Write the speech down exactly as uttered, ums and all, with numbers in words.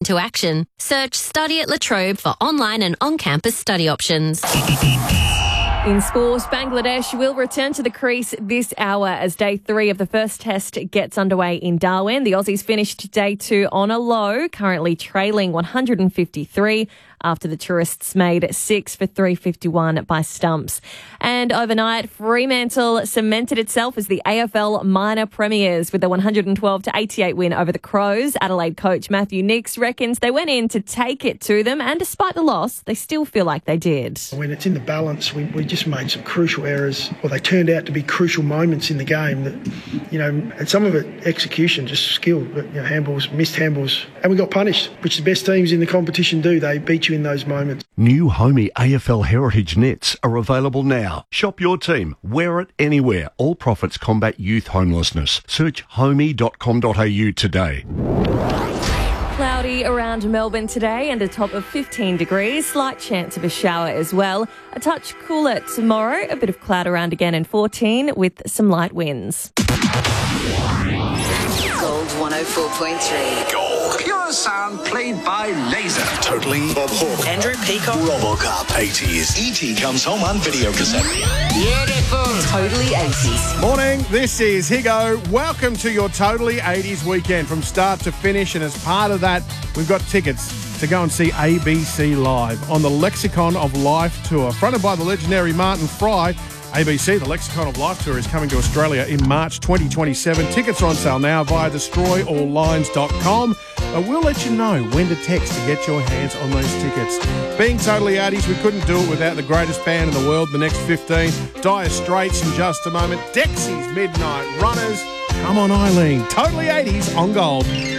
into action. Search Study at La Trobe for online and on-campus study options. In sport, Bangladesh will return to the crease this hour as day three of the first test gets underway in Darwin. The Aussies finished day two on a low, currently trailing one hundred fifty-three after the tourists made six for three fifty-one by stumps. And overnight, Fremantle cemented itself as the A F L minor premiers with a one hundred twelve to eighty-eight win over the Crows. Adelaide coach Matthew Nicks reckons they went in to take it to them, and despite the loss, they still feel like they did. When it's in the balance, we, we just made some crucial errors, or they turned out to be crucial moments in the game that, you know, and some of it execution, just skill, but, you know, handballs, missed handballs, and we got punished, which the best teams in the competition do. They beat you in those moments. New Homey A F L Heritage nets are available now. Shop your team. Wear it anywhere. All profits combat youth homelessness. Search homey dot com dot a u today. Cloudy around Melbourne today and a top of fifteen degrees. Slight chance of a shower as well. A touch cooler tomorrow. A bit of cloud around again and fourteen with some light winds. Gold one oh four point three. Gold. Pure sound played by Laser. Totally. Bob Hawke. Andrew Peacock. Robocop. eighties. E T comes home on video cassette. Beautiful. Totally eighties. Morning, this is Higo. Welcome to your Totally eighties weekend from start to finish, and as part of that, we've got tickets to go and see A B C live on the Lexicon of Life tour. Fronted by the legendary Martin Fry, A B C, the Lexicon of Life tour, is coming to Australia in March twenty twenty-seven. Tickets are on sale now via destroy all lines dot com. Uh, we'll let you know when to text to get your hands on those tickets. Being Totally eighties, we couldn't do it without the greatest band in the world, the next fifteen. Dire Straits in just a moment. Dexys Midnight Runners. Come on, Eileen. Totally eighties on Gold.